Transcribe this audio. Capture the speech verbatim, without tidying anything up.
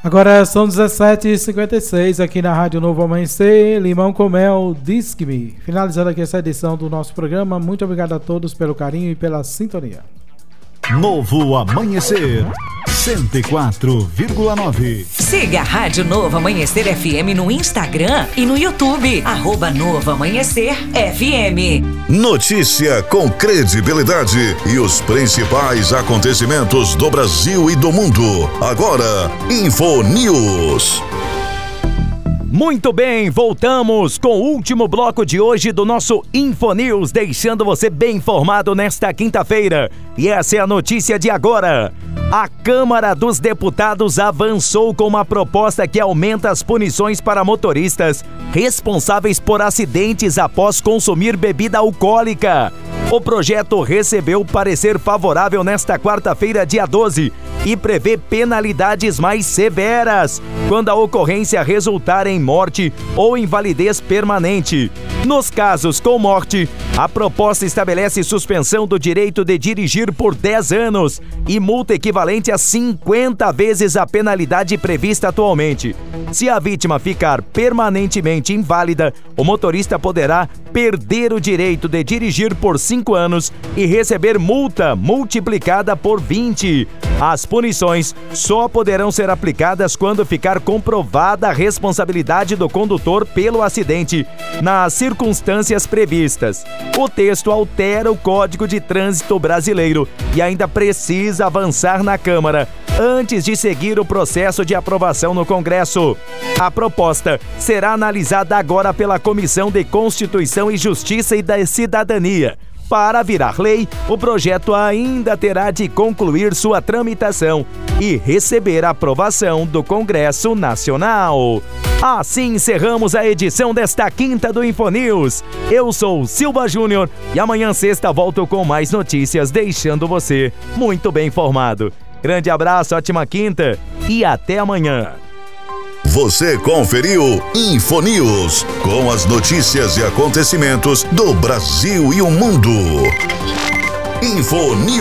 Agora são dezessete e cinquenta e seis aqui na Rádio Novo Amanhecer, Limão com Mel, Disque-me. Finalizando aqui essa edição do nosso programa, muito obrigado a todos pelo carinho e pela sintonia. Novo Amanhecer, cento e quatro vírgula nove. Siga a Rádio Novo Amanhecer F M no Instagram e no YouTube, arroba Novo Amanhecer F M. Notícia com credibilidade e os principais acontecimentos do Brasil e do mundo. Agora, Info News. Muito bem, voltamos com o último bloco de hoje do nosso Infonews, deixando você bem informado nesta quinta-feira. E essa é a notícia de agora. A Câmara dos Deputados avançou com uma proposta que aumenta as punições para motoristas responsáveis por acidentes após consumir bebida alcoólica. O projeto recebeu parecer favorável nesta quarta-feira, dia doze, e prevê penalidades mais severas quando a ocorrência resultar em morte ou invalidez permanente. Nos casos com morte, a proposta estabelece suspensão do direito de dirigir por dez anos e multa equivalente a cinquenta vezes a penalidade prevista atualmente. Se a vítima ficar permanentemente inválida, o motorista poderá perder o direito de dirigir por cinco anos e receber multa multiplicada por vinte. As punições só poderão ser aplicadas quando ficar comprovada a responsabilidade do condutor pelo acidente, nas circunstâncias previstas. O texto altera o Código de Trânsito Brasileiro e ainda precisa avançar na Câmara antes de seguir o processo de aprovação no Congresso. A proposta será analisada agora pela Comissão de Constituição e Justiça e da Cidadania. Para virar lei, o projeto ainda terá de concluir sua tramitação e receber a aprovação do Congresso Nacional. Assim encerramos a edição desta quinta do Infonews. Eu sou Silva Júnior e amanhã sexta volto com mais notícias, deixando você muito bem informado. Grande abraço, ótima quinta e até amanhã. Você conferiu Infonews, com as notícias e acontecimentos do Brasil e o mundo. Infonews.